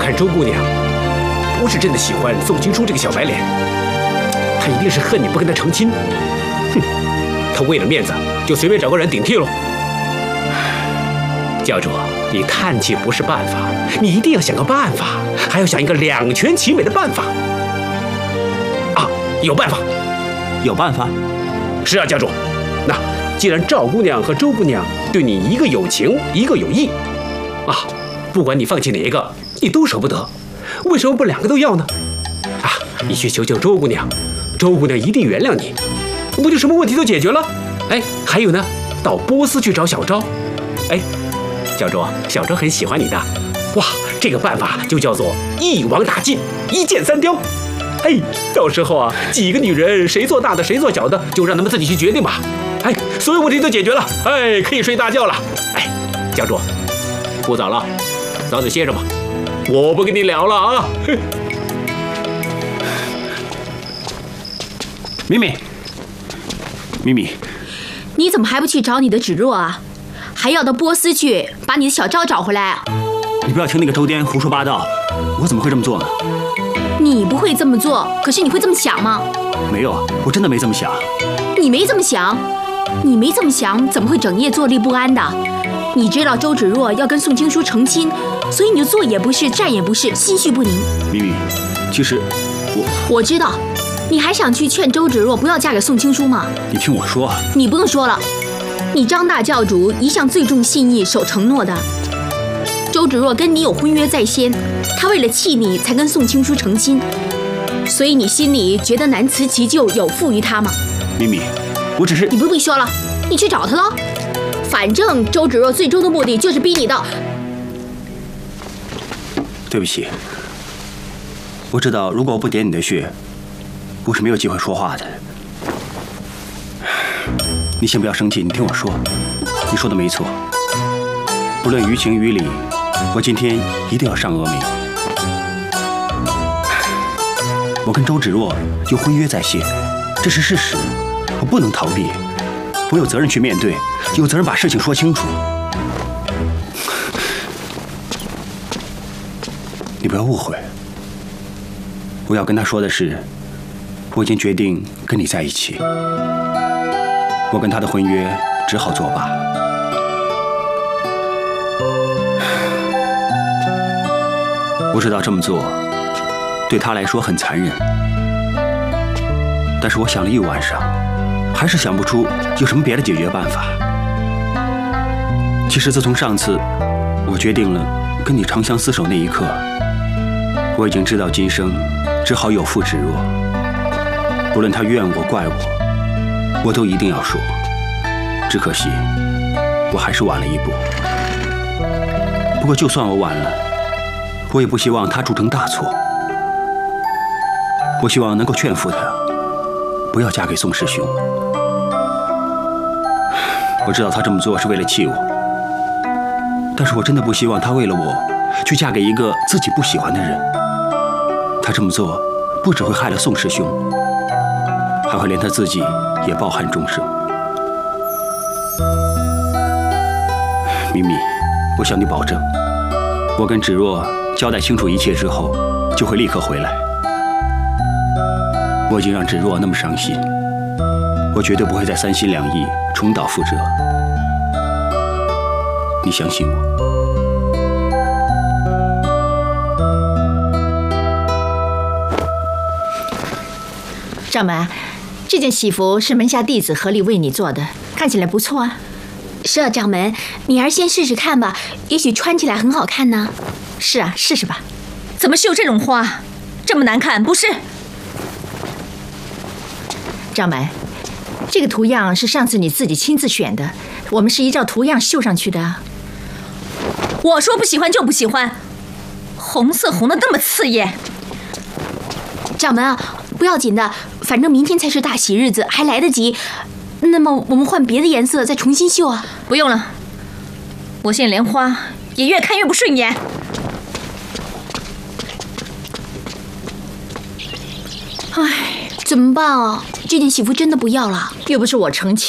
看周姑娘不是真的喜欢宋青书这个小白脸，她一定是恨你不跟她成亲。哼，她为了面子就随便找个人顶替喽。教主，你叹气不是办法，你一定要想个办法，还要想一个两全其美的办法。啊，有办法， 有办法？ 是啊，教主。那既然赵姑娘和周姑娘对你一个有情，一个有意，啊，不管你放弃哪一个，你都舍不得，为什么不两个都要呢？啊，你去求求周姑娘，周姑娘一定原谅你，不就什么问题都解决了？哎，还有呢，到波斯去找小昭。哎，教主，小昭很喜欢你的。哇，这个办法就叫做一网打尽，一箭三雕。哎，到时候啊，几个女人谁做大的谁做小的，就让他们自己去决定吧。哎，所有问题都解决了，哎，可以睡大觉了。哎，教主，不早了，早点歇着吧，我不跟你聊了啊。 咪咪，咪咪， 你怎么还不去找你的芷若啊？还要到波斯去把你的小昭找回来？ 你不要听那个周颠胡说八道，我怎么会这么做呢？ 你不会这么做，可是你会这么想吗？ 没有啊，我真的没这么想。 你没这么想，你没这么想，怎么会整夜坐立不安的？你知道周芷若要跟宋青书成亲，所以你就坐也不是，站也不是，心绪不宁。 咪咪，其实我知道，你还想去劝周芷若不要嫁给宋青书吗？ 你听我说。 你不用说了，你张大教主一向最重信义、守承诺的。周芷若跟你有婚约在先，她为了气你才跟宋青书成亲，所以你心里觉得难辞其咎，有负于她吗？ 咪咪，我只是…… 你不必说了，你去找她了。反正周芷若最终的目的就是逼你到…… 对不起，我知道如果我不点你的穴，我是没有机会说话的。你先不要生气，你听我说，你说的没错，不论于情于理，我今天一定要上峨眉。我跟周芷若有婚约在先，这是事实，我不能逃避，我有责任去面对，有责任把事情说清楚。你不要误会，我要跟他说的是，我已经决定跟你在一起，我跟他的婚约只好作罢。我知道这么做对他来说很残忍，但是我想了一晚上，还是想不出有什么别的解决办法。其实自从上次我决定了跟你长相厮守那一刻，我已经知道今生只好有负芷若，不论他怨我怪我，我都一定要说。只可惜我还是晚了一步。不过就算我晚了，我也不希望他铸成大错。我希望能够劝服他，不要嫁给宋师兄。我知道他这么做是为了气我，但是我真的不希望他为了我去嫁给一个自己不喜欢的人。他这么做不只会害了宋师兄，还会连他自己也抱憾终生。咪咪，我向你保证，我跟芷若交代清楚一切之后，就会立刻回来。我已经让芷若那么伤心，我绝对不会再三心两意，重蹈覆辙。你相信我。 掌门，这件喜服是门下弟子合力为你做的，看起来不错啊。 是啊，掌门，你还是先试试看吧，也许穿起来很好看呢。 是啊，试试吧。怎么绣这种花，这么难看？不是。掌门，这个图样是上次你自己亲自选的，我们是依照图样绣上去的。我说不喜欢就不喜欢，红色红的那么刺眼。 掌门啊，不要紧的，反正明天才是大喜日子，还来得及。那么我们换别的颜色再重新绣啊？ 不用了，我现在连花也越看越不顺眼。 唉，怎么办啊？这件喜服真的不要了？ 又不是我成亲。